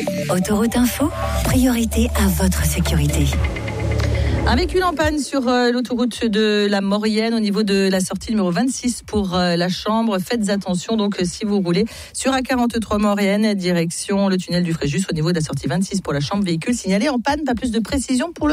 Autoroute Info, priorité à votre sécurité. Un véhicule en panne sur l'autoroute de la Maurienne au niveau de la sortie numéro 26 pour la Chambre. Faites attention donc si vous roulez sur A43 Maurienne, direction le tunnel du Fréjus au niveau de la sortie 26 pour la Chambre. Véhicule signalé en panne, pas plus de précision pour le